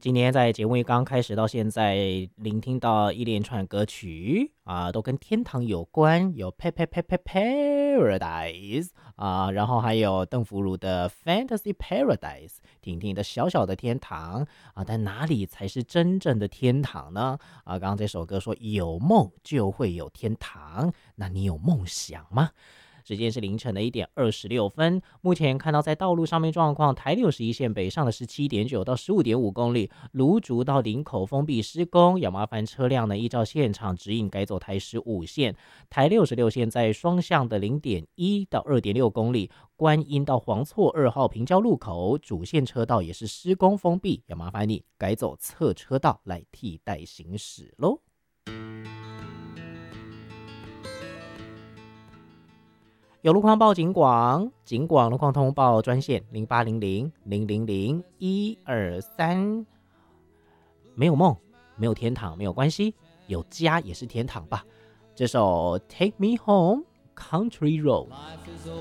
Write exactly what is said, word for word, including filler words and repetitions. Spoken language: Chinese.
今天在节目一刚开始到现在，聆听到一连串歌曲啊，都跟天堂有关，有 p a p a p a p a Paradise 啊，然后还有邓福如的 Fantasy Paradise， 婷婷的小小的天堂啊，但哪里才是真正的天堂呢？啊，刚刚这首歌说有梦就会有天堂，那你有梦想吗？时间是凌晨的一点二十六分，目前看到在道路上面状况，台六十一线北上的十七点九到十五点五公里，芦竹到林口封闭施工，要麻烦车辆呢依照现场指引改走台十五线，台六十六线在双向的零点一到二点六公里，观音到黄厝二号平交路口主线车道也是施工封闭，要麻烦你改走侧车道来替代行驶喽。有路况报警广，警广路况通报专线零八零零零零零一二三。没有梦，没有天堂，没有关系，有家也是天堂吧。这首《Take Me Home Country Road》。